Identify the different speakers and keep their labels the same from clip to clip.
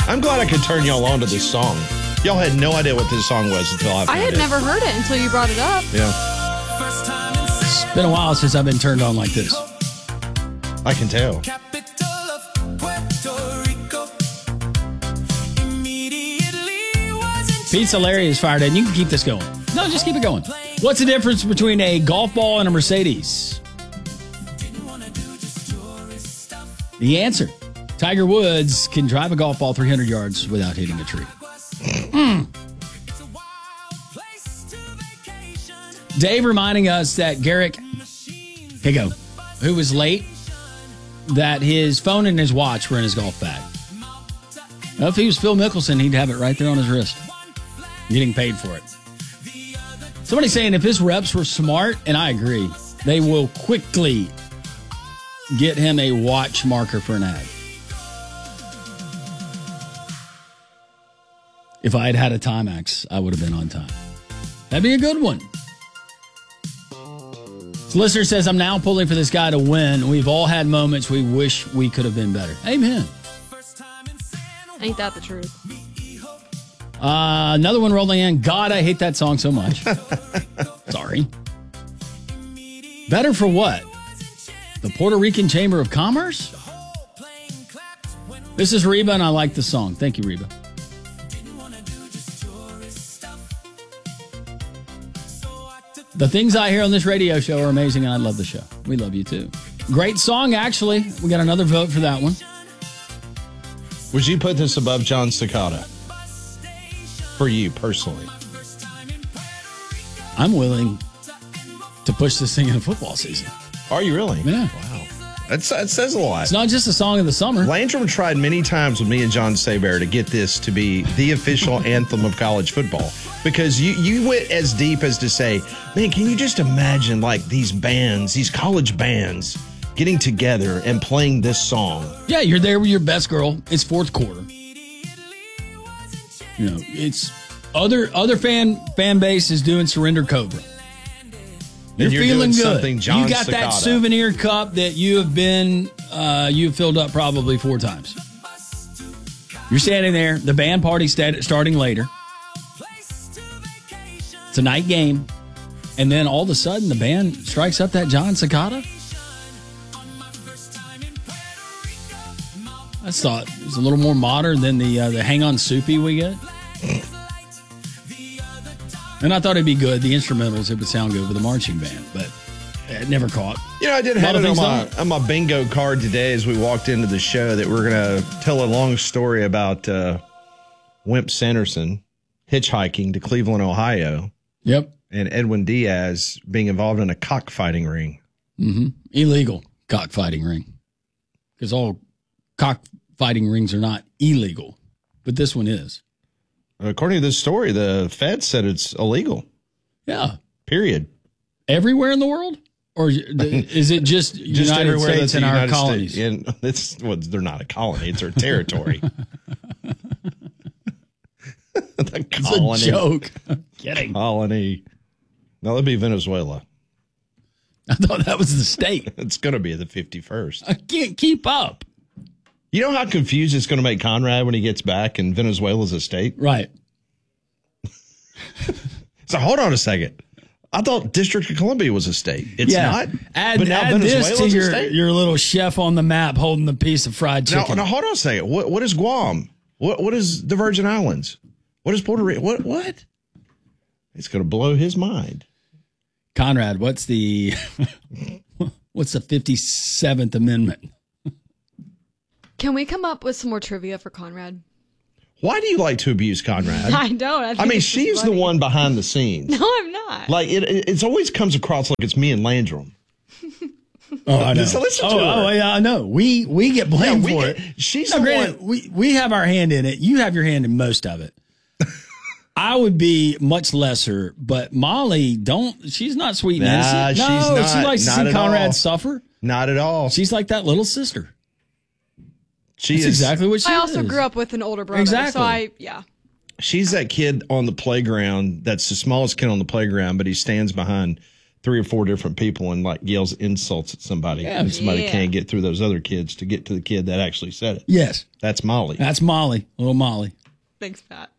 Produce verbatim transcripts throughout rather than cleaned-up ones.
Speaker 1: I'm glad I could turn y'all on to this song. Y'all had no idea what this song was until I found
Speaker 2: I had
Speaker 1: it.
Speaker 2: never heard it until you brought it up.
Speaker 1: Yeah.
Speaker 3: It's been a while since I've been turned on like this.
Speaker 1: I can tell.
Speaker 3: Pizza Larry is fired and you can keep this going. No, just keep it going. What's the difference between a golf ball and a Mercedes? The answer. Tiger Woods can drive a golf ball three hundred yards without hitting a tree. Mm. Dave reminding us that Garrick, here you go, who was late, that his phone and his watch were in his golf bag. Well, if he was Phil Mickelson, he'd have it right there on his wrist, getting paid for it. Somebody's saying if his reps were smart, and I agree, they will quickly get him a watch marker for an ad. If I had had a Timex, I would have been on time. That'd be a good one. This listener says, I'm now pulling for this guy to win. We've all had moments we wish we could have been better. Amen.
Speaker 2: Ain't that the truth?
Speaker 3: Uh, another one rolling in. God, I hate that song so much. Sorry. Better for what? The Puerto Rican Chamber of Commerce? This is Reba, and I like the song. Thank you, Reba. The things I hear on this radio show are amazing, and I love the show. We love you, too. Great song, actually. We got another vote for that one.
Speaker 1: Would you put this above John Cicada? For you, personally.
Speaker 3: I'm willing to push this thing in the football season.
Speaker 1: Are you really?
Speaker 3: Yeah.
Speaker 1: Wow. That's, that says a lot.
Speaker 3: It's not just a song of the summer.
Speaker 1: Landrum tried many times with me and John Saber to get this to be the official anthem of college football. Because you, you went as deep as to say, man, can you just imagine like these bands, these college bands, getting together and playing this song?
Speaker 3: Yeah, you're there with your best girl. It's fourth quarter. You know, it's other other fan fan base is doing Surrender Cobra. You're,
Speaker 1: you're
Speaker 3: feeling
Speaker 1: doing
Speaker 3: good.
Speaker 1: something John
Speaker 3: You got
Speaker 1: Cicada.
Speaker 3: that souvenir cup that you have been uh, you've filled up probably four times. You're standing there. The band party's sta- starting later. It's a night game, and then all of a sudden the band strikes up that John Cicada. I thought it was a little more modern than the uh, the Hang On Soupy we get. And I thought it'd be good. The instrumentals, it would sound good with the marching band, but it never caught.
Speaker 1: You know, I did
Speaker 3: A lot
Speaker 1: have
Speaker 3: of
Speaker 1: it on
Speaker 3: things
Speaker 1: my,
Speaker 3: don't.
Speaker 1: on my bingo card today as we walked into the show that we're going to tell a long story about uh, Wimp Sanderson hitchhiking to Cleveland, Ohio.
Speaker 3: Yep.
Speaker 1: And Edwin Diaz being involved in a cockfighting ring.
Speaker 3: Mm-hmm. Illegal cockfighting ring. Because all cockfighting rings are not illegal, but this one is.
Speaker 1: According to this story, the Fed said it's illegal.
Speaker 3: Yeah.
Speaker 1: Period.
Speaker 3: Everywhere in the world? Or is it just,
Speaker 1: Just
Speaker 3: United
Speaker 1: everywhere
Speaker 3: States
Speaker 1: that's
Speaker 3: and
Speaker 1: the
Speaker 3: our
Speaker 1: United
Speaker 3: colonies?
Speaker 1: States. And it's, well, they're not a colony. It's our territory. The colony.
Speaker 3: It's a joke. I'm kidding.
Speaker 1: Colony. No, that'd be Venezuela.
Speaker 3: I thought that was the state.
Speaker 1: It's going to be the fifty-first.
Speaker 3: I can't keep up.
Speaker 1: You know how confused it's going to make Conrad when he gets back and Venezuela's a state?
Speaker 3: Right.
Speaker 1: So hold on a second. I thought District of Columbia was a state. It's
Speaker 3: yeah.
Speaker 1: not.
Speaker 3: Add,
Speaker 1: but now
Speaker 3: add this
Speaker 1: Venezuela's
Speaker 3: to
Speaker 1: a
Speaker 3: your,
Speaker 1: state?
Speaker 3: your little chef on the map holding the piece of fried
Speaker 1: Now,
Speaker 3: chicken.
Speaker 1: now hold on a second. What what is Guam? What what is the Virgin Islands? What is Puerto Rico? What what? It's going to blow his mind.
Speaker 3: Conrad, what's the what's the fifty-seventh Amendment?
Speaker 2: Can we come up with some more trivia for Conrad?
Speaker 1: Why do you like to abuse Conrad?
Speaker 2: I don't. I, think
Speaker 1: I mean,
Speaker 2: it's just
Speaker 1: she's the
Speaker 2: funny.
Speaker 1: one behind the scenes.
Speaker 2: No, I'm not.
Speaker 1: Like it, it it's always comes across like it's me and Landrum.
Speaker 3: Oh, I know.
Speaker 1: Just listen to
Speaker 3: oh,
Speaker 1: her.
Speaker 3: oh, yeah, I know. We we get blamed
Speaker 1: Yeah, we
Speaker 3: for
Speaker 1: get-
Speaker 3: it.
Speaker 1: she's
Speaker 3: Now,
Speaker 1: the
Speaker 3: granted,
Speaker 1: one-
Speaker 3: we we have our hand in it. You have your hand in most of it. I would be much lesser, but Molly don't. She's not sweet and
Speaker 1: Nah,
Speaker 3: innocent.
Speaker 1: she's
Speaker 3: No,
Speaker 1: not.
Speaker 3: she likes to
Speaker 1: Not
Speaker 3: see
Speaker 1: at
Speaker 3: Conrad
Speaker 1: all.
Speaker 3: suffer.
Speaker 1: Not at all.
Speaker 3: She's like that little sister.
Speaker 1: She
Speaker 3: That's
Speaker 1: is
Speaker 3: exactly what she
Speaker 2: I also
Speaker 3: is.
Speaker 2: grew up with an older brother,
Speaker 3: Exactly.
Speaker 2: so I yeah.
Speaker 1: She's that kid on the playground that's the smallest kid on the playground, but he stands behind three or four different people and like yells insults at somebody.
Speaker 3: Yeah.
Speaker 1: And somebody
Speaker 2: Yeah.
Speaker 1: can't get through those other kids to get to the kid that actually said it.
Speaker 3: Yes.
Speaker 1: That's Molly.
Speaker 3: That's Molly. Little Molly.
Speaker 2: Thanks, Pat.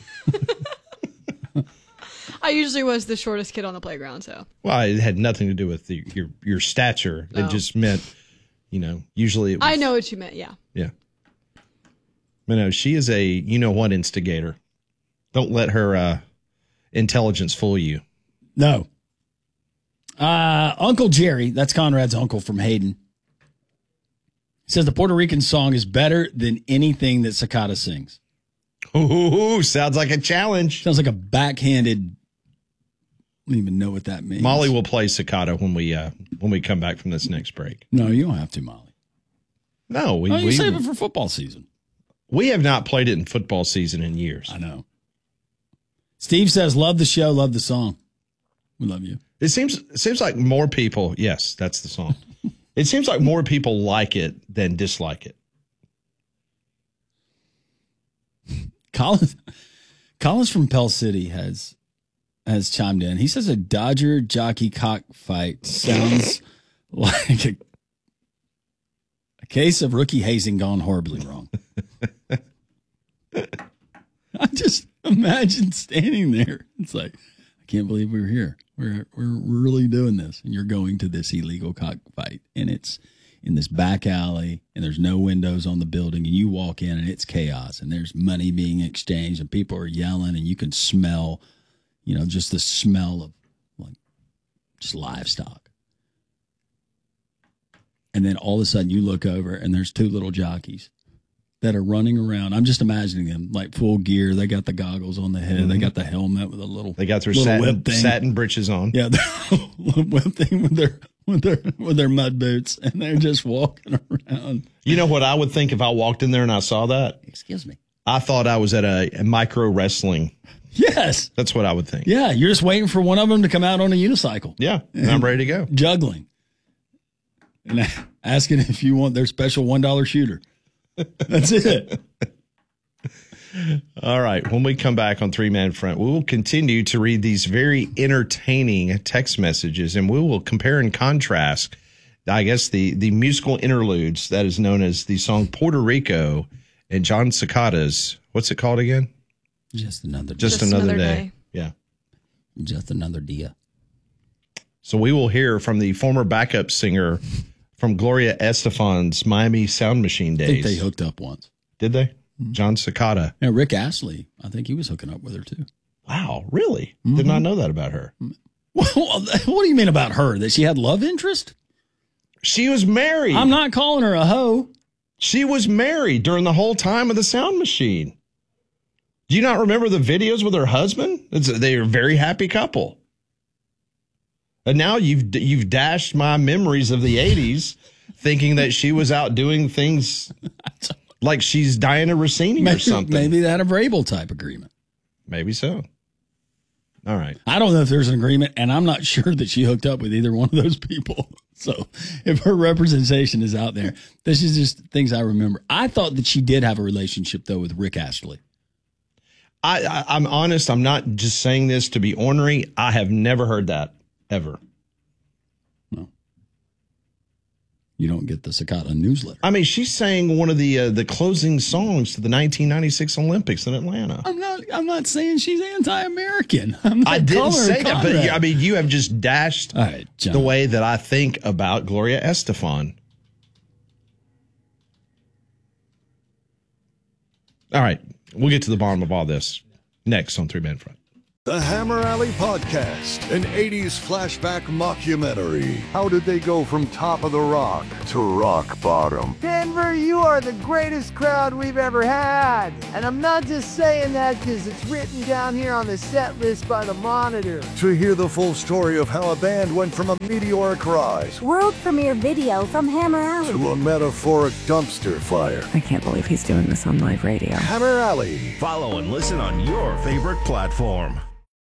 Speaker 2: I usually was the shortest kid on the playground, so.
Speaker 1: Well, it had nothing to do with the, your your stature. It
Speaker 2: Oh.
Speaker 1: just meant, you know, usually it was,
Speaker 2: I know what you meant, yeah.
Speaker 1: Yeah. But no, she is a you know what instigator. Don't let her uh, intelligence fool you.
Speaker 3: No. Uh, Uncle Jerry, that's Conrad's uncle from Hayden, says the Puerto Rican song is better than anything that Cicada sings.
Speaker 1: Ooh, sounds like a challenge.
Speaker 3: Sounds like a backhanded. I don't even know what that means.
Speaker 1: Molly will play Cicada when we uh, when we come back from this next break.
Speaker 3: No, you don't have to, Molly.
Speaker 1: No, we
Speaker 3: Oh, you
Speaker 1: we,
Speaker 3: save it for football season.
Speaker 1: we have not played it in football season in years.
Speaker 3: I know. Steve says, love the show, love the song. We love you.
Speaker 1: It seems it seems like more people. Yes, that's the song. It seems like more people like it than dislike it.
Speaker 3: Collins, Collins from Pell City has has chimed in. He says a Dodger jockey cockfight sounds like a, a case of rookie hazing gone horribly wrong. I just imagine standing there. It's like, I can't believe we're here. We're we're really doing this, and you're going to this illegal cockfight, and it's in this back alley, and there's no windows on the building, and you walk in, and it's chaos, and there's money being exchanged, and people are yelling, and you can smell, you know, just the smell of like just livestock. And then all of a sudden, you look over, and there's two little jockeys that are running around. I'm just imagining them like full gear. They got the goggles on the head. Mm-hmm. They got the helmet with a little.
Speaker 1: They got their
Speaker 3: little
Speaker 1: satin,
Speaker 3: whip thing.
Speaker 1: satin breeches on.
Speaker 3: Yeah, the little whip thing with their with their with their mud boots, and they're just walking around.
Speaker 1: You know what I would think if I walked in there and I saw that?
Speaker 3: Excuse me.
Speaker 1: I thought I was at a, a micro wrestling.
Speaker 3: Yes,
Speaker 1: That's what I would think.
Speaker 3: yeah. You're just waiting for one of them to come out on a unicycle.
Speaker 1: Yeah, and I'm ready to go.
Speaker 3: Juggling, and asking if you want their special one dollar shooter. That's it.
Speaker 1: All right. When we come back on Three Man Front, we will continue to read these very entertaining text messages, and we will compare and contrast, I guess, the, the musical interludes that is known as the song Puerto Rico and John Cicada's, what's it called again?
Speaker 3: Just another.
Speaker 1: Just,
Speaker 2: Just
Speaker 1: another,
Speaker 2: another
Speaker 1: day.
Speaker 2: day.
Speaker 1: Yeah.
Speaker 3: Just another dia.
Speaker 1: So we will hear from the former backup singer from Gloria Estefan's Miami Sound Machine
Speaker 3: I
Speaker 1: days.
Speaker 3: think they hooked up once.
Speaker 1: Did they? John Cicada.
Speaker 3: Yeah, Rick Astley. I think he was hooking up with her too.
Speaker 1: Wow, really? Mm-hmm. Did not know that about her.
Speaker 3: Well, what do you mean about her? That she had love interest?
Speaker 1: She was married.
Speaker 3: I'm not calling her a hoe.
Speaker 1: She was married during the whole time of the Sound Machine. Do you not remember the videos with her husband? It's, they're a very happy couple. And now you've you've dashed my memories of the eighties, thinking that she was out doing things like she's Diana Rossini
Speaker 3: Maybe,
Speaker 1: or something.
Speaker 3: maybe that a Vrabel type agreement.
Speaker 1: Maybe so. All right.
Speaker 3: I don't know if there's an agreement, and I'm not sure that she hooked up with either one of those people. So if her representation is out there, this is just things I remember. I thought that she did have a relationship, though, with Rick Astley.
Speaker 1: I, I, I'm honest. I'm not just saying this to be ornery. I have never heard that, ever.
Speaker 3: No. You don't get the Cicada newsletter.
Speaker 1: I mean, she sang one of the uh, the closing songs to the nineteen ninety-six Olympics in Atlanta.
Speaker 3: I'm not. I'm not saying she's anti-American. I'm not
Speaker 1: I didn't
Speaker 3: calling her
Speaker 1: say that, but
Speaker 3: Conrad.
Speaker 1: I mean, you have just dashed
Speaker 3: All right, John.
Speaker 1: the way that I think about Gloria Estefan. All right, we'll get to the bottom of all this next on Three Man Front.
Speaker 4: The Hammer Alley Podcast, an eighties flashback mockumentary. How did they go from top of the rock to rock bottom?
Speaker 5: Denver, you are the greatest crowd we've ever had. And I'm not just saying that because it's written down here on the set list by the Monitor.
Speaker 4: To hear the full story of how a band went from a meteoric rise
Speaker 6: World premiere video from Hammer Alley.
Speaker 4: to a metaphoric dumpster fire.
Speaker 7: I can't believe he's doing this on live radio.
Speaker 4: Hammer Alley.
Speaker 8: Follow and listen on your favorite platform.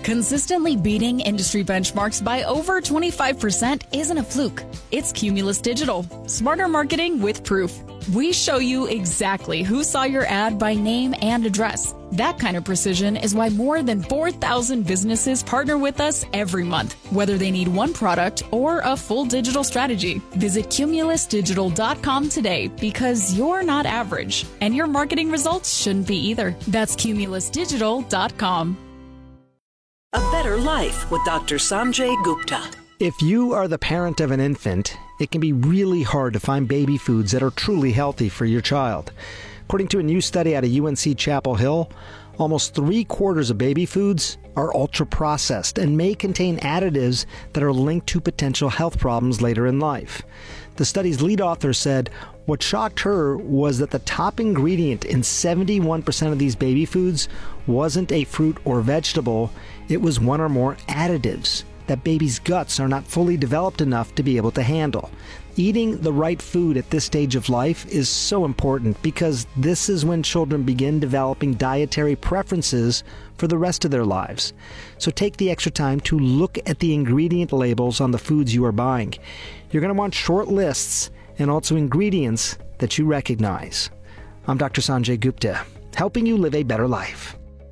Speaker 7: Consistently beating industry benchmarks by over twenty-five percent isn't a fluke. It's Cumulus Digital. Smarter marketing with proof. We show you exactly who saw your ad by name and address. That kind of precision is why more than four thousand businesses partner with us every month, whether they need one product or a full digital strategy. Visit cumulus digital dot com today because you're not average, and your marketing results shouldn't be either. That's cumulus digital dot com.
Speaker 8: A Better Life with Doctor Sanjay Gupta.
Speaker 9: If you are the parent of an infant, it can be really hard to find baby foods that are truly healthy for your child. According to a new study out of U N C Chapel Hill, almost three quarters of baby foods are ultra-processed and may contain additives that are linked to potential health problems later in life. The study's lead author said what shocked her was that the top ingredient in seventy-one percent of these baby foods wasn't a fruit or vegetable, it was one or more additives that babies' guts are not fully developed enough to be able to handle. Eating the right food at this stage of life is so important because this is when children begin developing dietary preferences for the rest of their lives. So take the extra time to look at the ingredient labels on the foods you are buying. You're going to want short lists and also ingredients that you recognize. I'm Doctor Sanjay Gupta, helping you live a better life.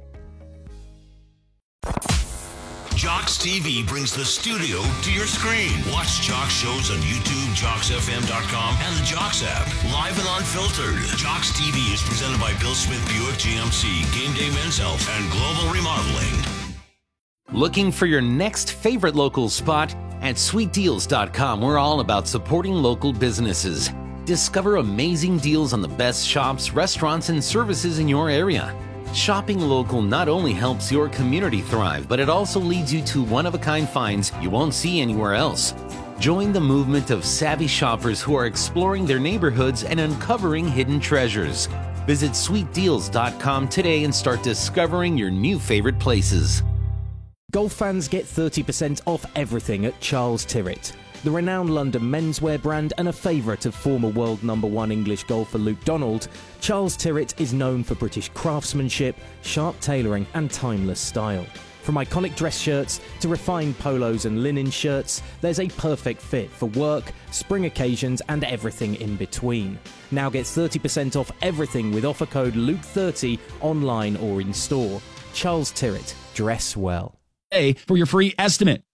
Speaker 10: Jocks T V brings the studio to your screen. Watch Jocks shows on YouTube, jocks f m dot com, and the Jocks app. Live and unfiltered. Jocks T V is presented by Bill Smith Buick G M C, Game Day Men's Health, and Global Remodeling.
Speaker 11: Looking for your next favorite local spot? At sweet deals dot com, we're all about supporting local businesses. Discover amazing deals on the best shops, restaurants, and services in your area. Shopping local not only helps your community thrive, but it also leads you to one-of-a-kind finds you won't see anywhere else. Join the movement of savvy shoppers who are exploring their neighborhoods and uncovering hidden treasures. Visit sweet deals dot com today and start discovering your new favorite places.
Speaker 12: Golf fans get thirty percent off everything at Charles Tyrrett. The renowned London menswear brand and a favourite of former world number one English golfer Luke Donald, Charles Tyrrett is known for British craftsmanship, sharp tailoring and timeless style. From iconic dress shirts to refined polos and linen shirts, there's a perfect fit for work, spring occasions and everything in between. Now get thirty percent off everything with offer code Luke thirty online or in store. Charles Tyrrett, dress well.
Speaker 3: For your free estimate